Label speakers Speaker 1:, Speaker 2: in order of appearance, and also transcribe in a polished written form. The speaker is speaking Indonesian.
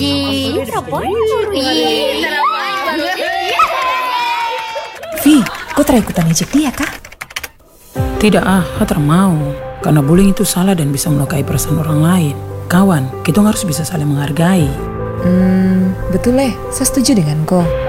Speaker 1: Vi, kau terikutan ejek dia kah?
Speaker 2: Tidak Hatra mau. Karena bullying itu salah dan bisa melukai perasaan orang lain. Kawan, kita harus bisa saling menghargai.
Speaker 1: Betul saya setuju dengan kau.